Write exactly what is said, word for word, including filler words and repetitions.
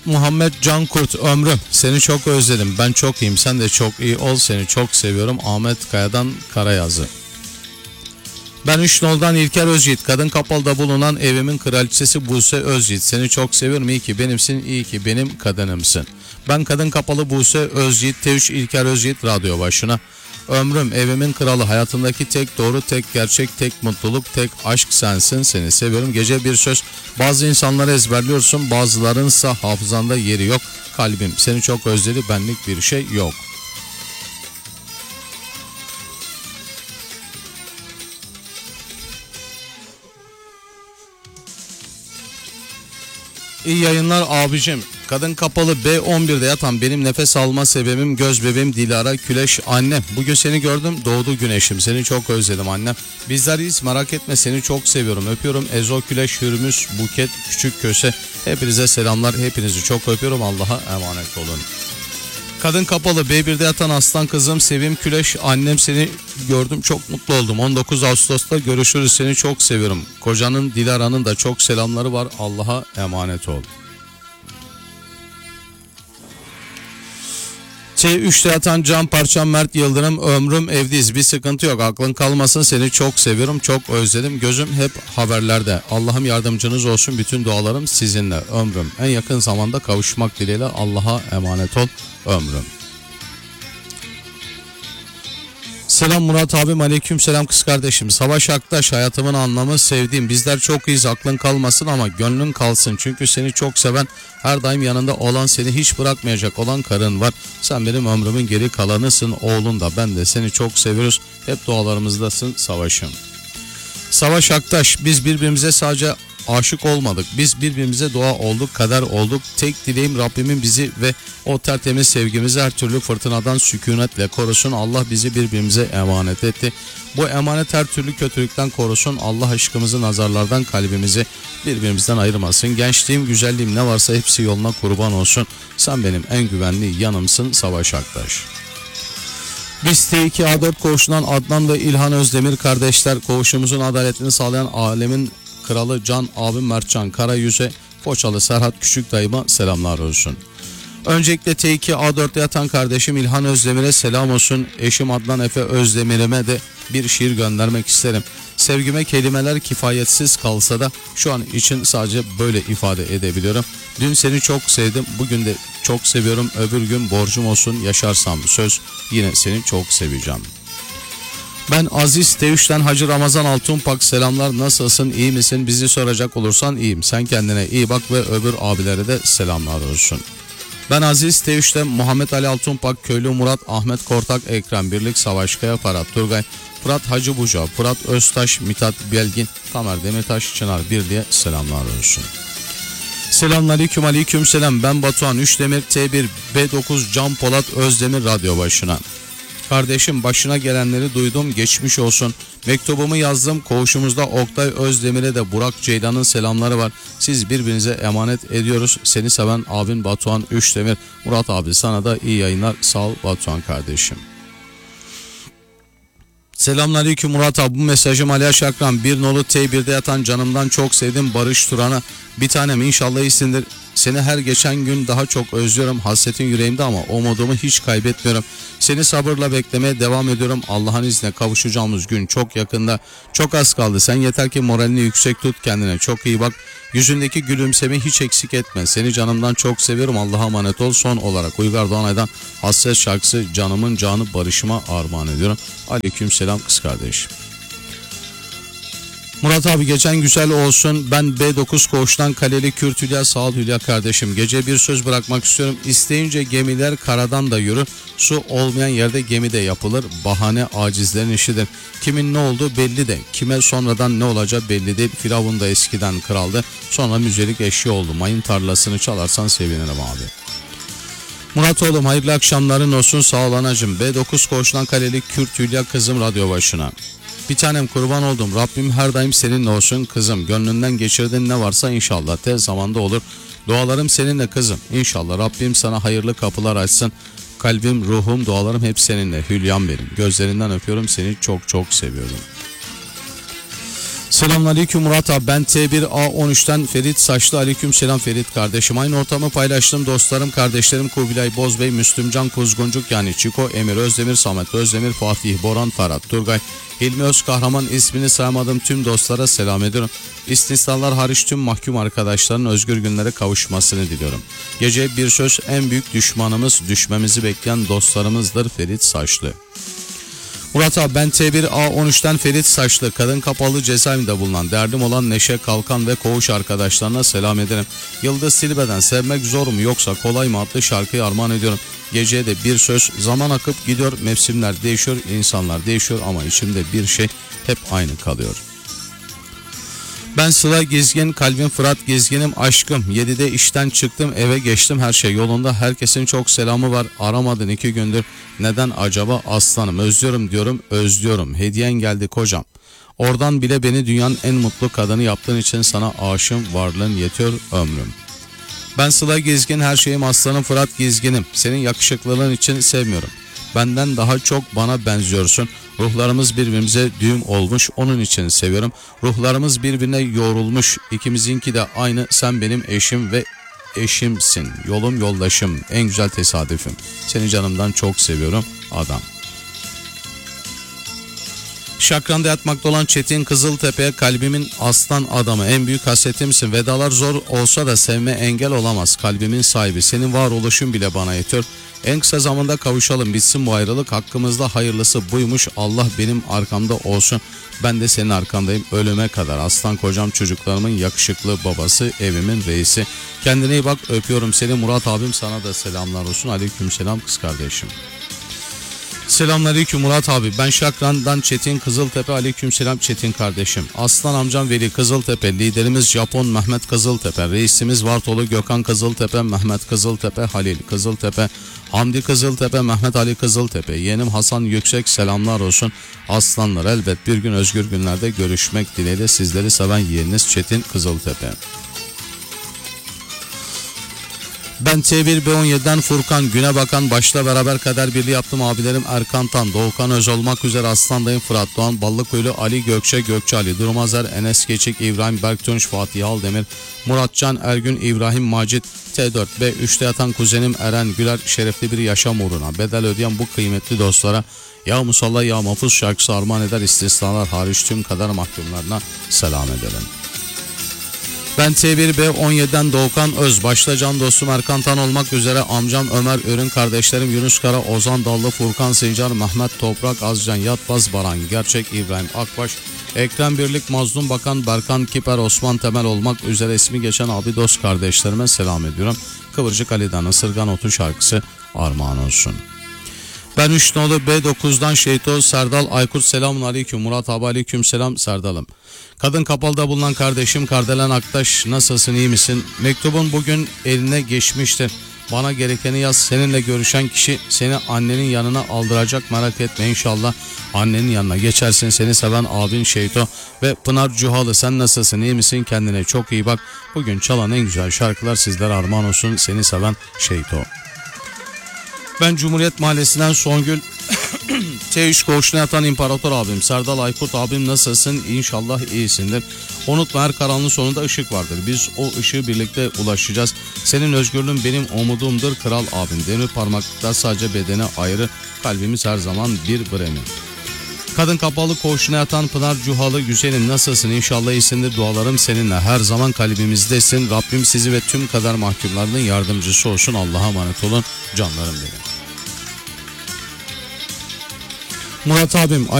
Muhammed Can Kurt, ömrüm seni çok özledim, ben çok iyiyim, sen de çok iyi ol, seni çok seviyorum. Ahmet Kaya'dan Karayazı. Ben Üç Nol'dan İlker Özyiğit, Kadın Kapalı'da bulunan evimin kraliçesi Buse Özyiğit, seni çok seviyorum, iyi ki benimsin, iyi ki benim kadınımsın. Ben Kadın Kapalı Buse Özyiğit, T üç İlker Özyiğit, radyo başına. Ömrüm, evimin kralı, hayatımdaki tek doğru, tek gerçek, tek mutluluk, tek aşk sensin, seni seviyorum. Gece bir söz, bazı insanları ezberliyorsun, bazılarınsa hafızanda yeri yok. Kalbim seni çok özledi, benlik bir şey yok. İyi yayınlar abicim. Kadın Kapalı B on birde yatan benim nefes alma sebebim, göz bebeğim Dilara Küleş annem. Bugün seni gördüm, doğdu güneşim, seni çok özledim annem. Bizler iyiyiz, merak etme, seni çok seviyorum, öpüyorum. Ezo Küleş, Hürmüz, Buket, Küçük Köse, hepinize selamlar, hepinizi çok öpüyorum, Allah'a emanet olun. Kadın Kapalı B birde yatan aslan kızım Sevim Küleş annem, seni gördüm, çok mutlu oldum. on dokuz Ağustos'ta görüşürüz, seni çok seviyorum. Kocanın Dilara'nın da çok selamları var, Allah'a emanet ol. T üçte yatan can parçam Mert Yıldırım, ömrüm evdeyiz, bir sıkıntı yok, aklın kalmasın, seni çok seviyorum, çok özledim, gözüm hep haberlerde. Allah'ım yardımcınız olsun, bütün dualarım sizinle. Ömrüm, en yakın zamanda kavuşmak dileğiyle, Allah'a emanet ol ömrüm. Selam Murat abim, aleyküm selam kız kardeşim. Savaş Aktaş, hayatımın anlamı sevdiğim, bizler çok iyiyiz, aklın kalmasın ama gönlün kalsın. Çünkü seni çok seven, her daim yanında olan, seni hiç bırakmayacak olan karın var. Sen benim ömrümün geri kalanısın, oğlun da, ben de seni çok seviyoruz. Hep dualarımızdasın Savaş'ım. Savaş Aktaş, biz birbirimize sadece aşık olmadık, biz birbirimize dua olduk, kader olduk. Tek dileğim Rabbimin bizi ve o tertemiz sevgimizi her türlü fırtınadan sükunetle korusun. Allah bizi birbirimize emanet etti, bu emanet her türlü kötülükten korusun. Allah aşkımızı nazarlardan, kalbimizi birbirimizden ayırmasın. Gençliğim, güzelliğim, ne varsa hepsi yoluna kurban olsun. Sen benim en güvenli yanımsın Savaş Aktaş. Biz T iki A dört koğuşundan Adnan ve İlhan Özdemir kardeşler, koğuşumuzun adaletini sağlayan alemin kralı Can abim Mertcan Karayüz'e, Foçalı Serhat Küçük dayıma selamlar olsun. Öncelikle T iki A dörtte yatan kardeşim İlhan Özdemir'e selam olsun. Eşim Adnan Efe Özdemir'ime de bir şiir göndermek isterim. Sevgime kelimeler kifayetsiz kalsa da şu an için sadece böyle ifade edebiliyorum. Dün seni çok sevdim, bugün de çok seviyorum. Öbür gün borcum olsun, yaşarsam söz, yine seni çok seveceğim. Ben Aziz T üçten Hacı Ramazan Altunpak, selamlar, nasılsın, iyi misin, bizi soracak olursan iyiyim, sen kendine iyi bak ve öbür abilere de selamlar olsun. Ben Aziz T üçte Muhammed Ali Altunpak, Köylü Murat, Ahmet Kortak, Ekrem Birlik, Savaş Kaya, Ferhat Turgay, Fırat Hacı Buca, Fırat Öztaş, Mithat Belgin, Tamer Demirtaş, Çınar Birliğe selamlar olsun. Selamünaleyküm, aleyküm selam, ben Batuhan Üçdemir, T bir B dokuz Can Polat Özdemir, radyo başına. Kardeşim, başına gelenleri duydum, geçmiş olsun. Mektubumu yazdım, koğuşumuzda Oktay Özdemir'e de Burak Ceylan'ın selamları var. Siz birbirinize emanet ediyoruz. Seni seven abin Batuhan Üçdemir. Murat abi, sana da iyi yayınlar, sağ ol Batuhan kardeşim. Selamünaleyküm Murat abi, bu mesajım Ali Şakran, bir nolu T birde yatan canımdan çok sevdim Barış Turan'a. Bir tanem, inşallah iyisindir. Seni her geçen gün daha çok özlüyorum. Hasretin yüreğimde ama umudumu hiç kaybetmiyorum. Seni sabırla beklemeye devam ediyorum. Allah'ın izniyle kavuşacağımız gün çok yakında. Çok az kaldı. Sen yeter ki moralini yüksek tut. Kendine çok iyi bak. Yüzündeki gülümsemeyi hiç eksik etme. Seni canımdan çok seviyorum. Allah'a emanet ol. Son olarak Uygar Doğanay'dan Hasret şarkısı canımın canı Barış'ıma armağan ediyorum. Aleyküm selam kız kardeşim. Murat abi, geçen güzel olsun. Ben B dokuz koğuştan Kaleli Kürt Hülya, sağ ol Hülya kardeşim. Gece bir söz bırakmak istiyorum. İsteyince gemiler karadan da yürür. Su olmayan yerde gemi de yapılır. Bahane acizlerin işidir. Kimin ne olduğu belli de, kime sonradan ne olacağı belli değil. Firavun da eskiden kraldı, sonra müzelik eşya oldu. Mayın tarlasını çalarsan sevinirim abi. Murat oğlum, hayırlı akşamların olsun, sağ ol anacığım. B dokuz koğuştan Kaleli Kürt Hülya kızım, radyo başına. Bir tanem, kurban oldum, Rabbim her daim seninle olsun kızım. Gönlünden geçirdiğin ne varsa inşallah tez zamanda olur. Dualarım seninle kızım. İnşallah Rabbim sana hayırlı kapılar açsın. Kalbim, ruhum, dualarım hep seninle. Hülyam benim. Gözlerinden öpüyorum, seni çok çok seviyorum. Selamünaleyküm Murat abi, ben T bir A on üçten Ferit Saçlı. Aleyküm selam Ferit kardeşim. Aynı ortamı paylaştığım dostlarım, kardeşlerim Kubilay Bozbey, Müslümcan Kuzguncuk yani Çiko, Emir Özdemir, Samet Özdemir, Fatih, Boran, Ferhat, Turgay, Hilmi Özkahraman, ismini saymadığım tüm dostlara selam ediyorum. İstisnalar hariç tüm mahkum arkadaşların özgür günlere kavuşmasını diliyorum. Gece bir söz, en büyük düşmanımız düşmemizi bekleyen dostlarımızdır Ferit Saçlı. Murat abi, ben T bir A on üçten Ferit Saçlı. Kadın kapalı cezaevinde bulunan derdim olan Neşe, Kalkan ve Koğuş arkadaşlarına selam ederim. Yıldız Silbe'den Sevmek Zor mu Yoksa Kolay mı adlı şarkıyı armağan ediyorum. Geceye de bir söz, zaman akıp gidiyor, mevsimler değişiyor, insanlar değişiyor ama içimde bir şey hep aynı kalıyor. Ben Sıla Gezgin, kalbim Fırat Gezgin'im, aşkım. yedide işten çıktım, eve geçtim, her şey yolunda. Herkesin çok selamı var. Aramadın iki gündür. Neden acaba aslanım? Özlüyorum diyorum, özlüyorum. Hediyen geldi kocam. Oradan bile beni dünyanın en mutlu kadını yaptığın için sana aşığım, varlığın yetiyor ömrüm. Ben Sıla Gezgin, her şeyim aslanım Fırat Gezgin'im. Senin yakışıklılığın için sevmiyorum. Benden daha çok bana benziyorsun. Ruhlarımız birbirimize düğüm olmuş, onun için seviyorum. Ruhlarımız birbirine yoğrulmuş, ikimizinki de aynı. Sen benim eşim ve eşimsin. Yolum yoldaşım, en güzel tesadüfüm. Seni canımdan çok seviyorum adam. Şakran'da yatmakta olan Çetin Kızıltepe, kalbimin aslan adamı, en büyük hasretimsin. Vedalar zor olsa da sevme engel olamaz. Kalbimin sahibi, senin varoluşun bile bana yetiyor. En kısa zamanda kavuşalım, bitsin bu ayrılık, hakkımızda hayırlısı buymuş. Allah benim arkamda olsun, ben de senin arkandayım ölüme kadar. Aslan kocam, çocuklarımın yakışıklı babası, evimin reisi. Kendine iyi bak, öpüyorum seni Murat abim, sana da selamlar olsun. Aleyküm selam kız kardeşim. Selamünaleyküm Murat abi, ben Şakran'dan Çetin Kızıltepe. Aleykümselam Çetin kardeşim. Aslan amcam Veli Kızıltepe, liderimiz Japon Mehmet Kızıltepe, reisimiz Vartolu Gökhan Kızıltepe, Mehmet Kızıltepe, Halil Kızıltepe, Hamdi Kızıltepe, Mehmet Ali Kızıltepe, yeğenim Hasan Yüksek, selamlar olsun. Aslanlar, elbet bir gün özgür günlerde görüşmek dileğiyle, sizleri seven yeğeniniz Çetin Kızıltepe. Ben T bir B on yedi'den Furkan, güne bakan, başla beraber kader birliği yaptım abilerim Erkan Tan, Doğukan Öz olmak üzere Aslandayım, Fırat Doğan, Ballıkuyulu, Ali Gökçe, Gökçe Ali, Durmazer, Enes Geçik, İbrahim Berktunç, Fatih Aldemir, Muratcan Ergün, İbrahim Macit, T dört B üçte yatan kuzenim Eren Güler, şerefli bir yaşam uğruna bedel ödeyen bu kıymetli dostlara Ya Musalla Ya Mafuz şarkısı armağan eder, istisnalar hariç tüm kader mahkumlarına selam ederim. Ben T bir B on yedi'den Doğukan Öz, başta can dostum Erkan Tan olmak üzere amcam Ömer Ürün, kardeşlerim Yunus Kara, Ozan Dallı, Furkan Sincar, Mehmet Toprak, Azcan Yatbaz, Baran Gerçek, İbrahim Akbaş, Ekrem Birlik, Mazlum Bakan, Berkan Kiper, Osman Temel olmak üzere ismi geçen abi dost kardeşlerime selam ediyorum. Kıvırcık Ali'den Isırgan Otu şarkısı armağan olsun. Ben üç nolu B dokuz'dan Şeyto Serdal Aykut, selamun aleyküm Murat abi. Aleyküm selam Serdal'ım. Kadın Kapalı'da bulunan kardeşim Kardelen Aktaş, nasılsın, iyi misin? Mektubun bugün eline geçmiştir. Bana gerekeni yaz, seninle görüşen kişi seni annenin yanına aldıracak, merak etme, inşallah annenin yanına geçersin. Seni seven abin Şeyto ve Pınar Cuhalı, sen nasılsın, iyi misin, kendine çok iyi bak. Bugün çalan en güzel şarkılar sizlere armağan olsun, seni seven Şeyto. Ben Cumhuriyet Mahallesi'nden Songül T üç koğuşuna yatan İmparator abim Serdal Aykut abim, nasılsın, İnşallah iyisindir. Unutma, her karanlığın sonunda ışık vardır. Biz o ışığı birlikte ulaşacağız. Senin özgürlüğün benim umudumdur kral abim. Demir parmaklıklar sadece bedene ayrı, kalbimiz her zaman bir Bremen. Kadın Kapalı koğuşuna yatan Pınar Cuhalı, güzelim nasılsın, İnşallah iyisindir, dualarım seninle her zaman kalbimizdesin. Rabbim sizi ve tüm kader mahkumlarının yardımcısı olsun. Allah'a emanet olun canlarım benim. Murat abim